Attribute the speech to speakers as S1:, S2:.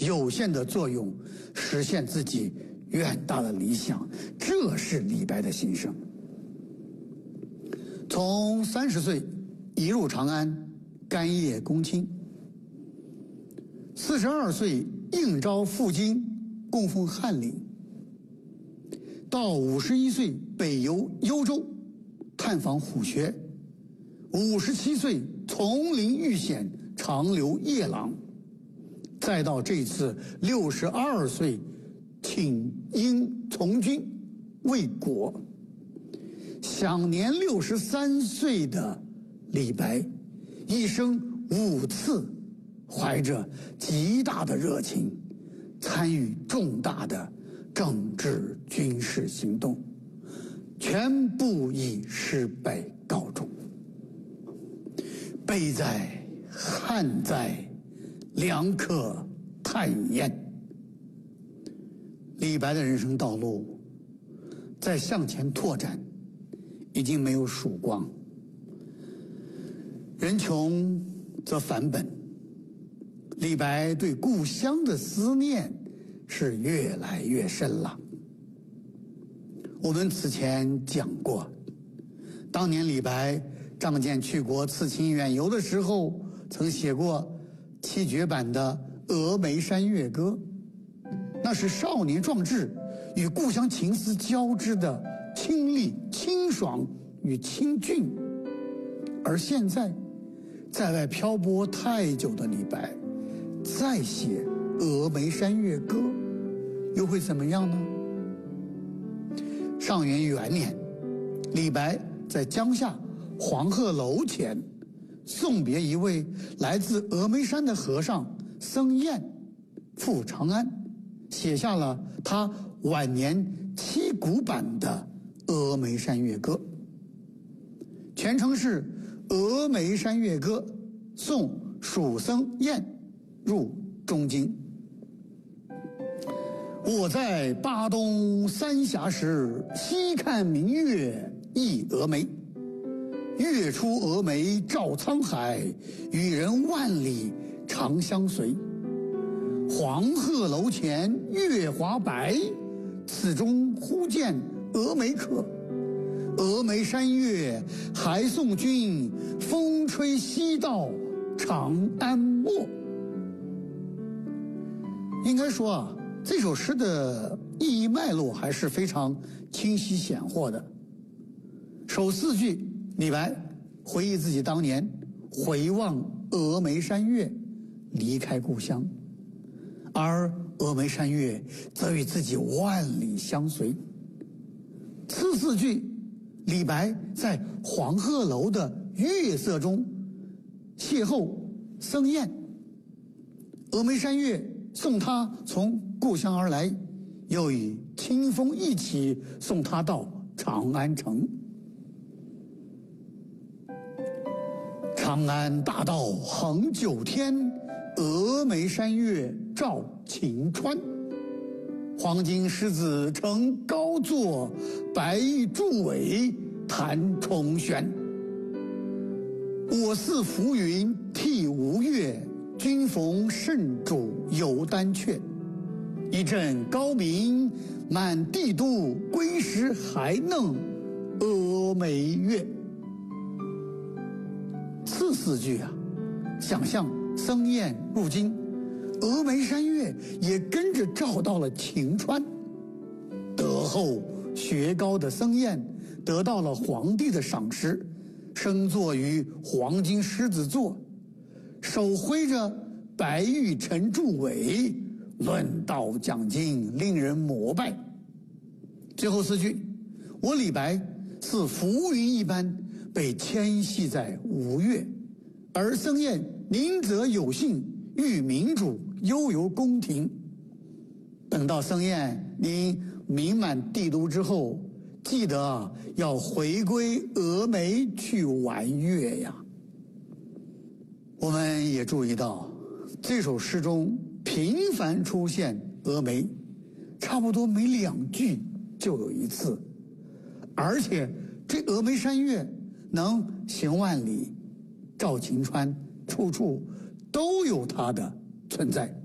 S1: 有限的作用，实现自己远大的理想，这是李白的心声。从30岁一入长安，干谒公卿；42岁应召赴京，供奉翰林；到51岁北游幽州，探访虎穴；57岁从临遇险，长留夜郎；再到这次62岁请缨从军为国。享年63岁的李白，一生5次怀着极大的热情参与重大的政治军事行动，全部以失败告终。悲哉汉哉，良可叹焉。李白的人生道路在向前拓展，已经没有曙光。人穷则返本，李白对故乡的思念是越来越深了。我们此前讲过，当年李白仗剑去国刺青远游的时候，曾写过7绝版的《峨眉山月歌》，那是少年壮志与故乡情思交织的清丽、清爽与清俊。而现在在外漂泊太久的李白再写《峨眉山月歌》，又会怎么样呢？上元元年，李白在江夏黄鹤楼前送别一位来自峨眉山的和尚僧彦赴长安，写下了他晚年7古版的《峨眉山月歌》，全称是《峨眉山月歌》送蜀僧彦入中京。我在巴东三峡时，西看明月忆峨眉。月出峨眉照沧海，与人万里长相随。黄鹤楼前月华白，此中忽见峨眉客。峨眉山月还送君，风吹西到长安没。应该说啊，这首诗的意义脉络还是非常清晰显豁的。首4句，李白回忆自己当年回望峨眉山月，离开故乡，而峨眉山月则与自己万里相随。次4句，李白在黄鹤楼的月色中邂逅僧彦，峨眉山月送他从故乡而来，又与清风一起送他到长安城。长安大道横9天，峨眉山月照晴川。黄金狮子乘高座，白玉柱尾弹重弦。我似浮云替吴越，君逢圣主犹丹阙。一阵高鸣满帝都，归时还能峨眉月。次4句啊，想象僧彦入京，峨眉山月也跟着照到了晴川。德厚学高的僧彦得到了皇帝的赏识，升座于黄金狮子座，手挥着白玉陈柱尾，论道讲经，令人膜拜。最后4句，我李白似浮云一般被牵系在吴越，而僧彦宁则有幸遇明主，悠游宫廷。等到僧彦您名满帝都之后，记得要回归峨眉去玩月呀。我们也注意到，这首诗中频繁出现峨眉，差不多每2句就有一次，而且这峨眉山月能行万里，照晴川，处处都有它的存在。